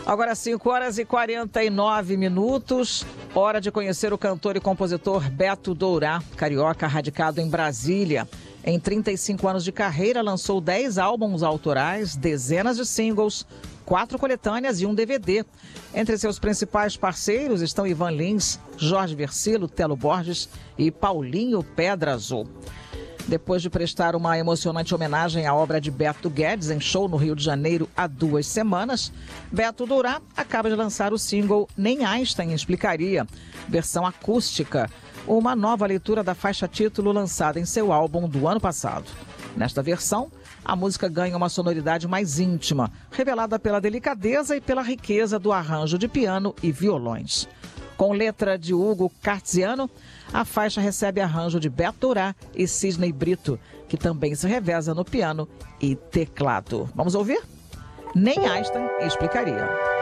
Agora 5 horas e 49 minutos, hora de conhecer o cantor e compositor Beto Dourá, carioca radicado em Brasília. Em 35 anos de carreira, lançou 10 álbuns autorais, dezenas de singles, 4 coletâneas e um DVD. Entre seus principais parceiros estão Ivan Lins, Jorge Versilo, Telo Borges e Paulinho Pedra Azul. Depois de prestar uma emocionante homenagem à obra de Beto Guedes em show no Rio de Janeiro há 2 semanas, Beto Dourá acaba de lançar o single Nem Einstein Explicaria, versão acústica, uma nova leitura da faixa título lançada em seu álbum do ano passado. Nesta versão, a música ganha uma sonoridade mais íntima, revelada pela delicadeza e pela riqueza do arranjo de piano e violões. Com letra de Hugo Cartziano, a faixa recebe arranjo de Beto Dourá e Sidney Brito, que também se reveza no piano e teclado. Vamos ouvir? Nem Einstein Explicaria.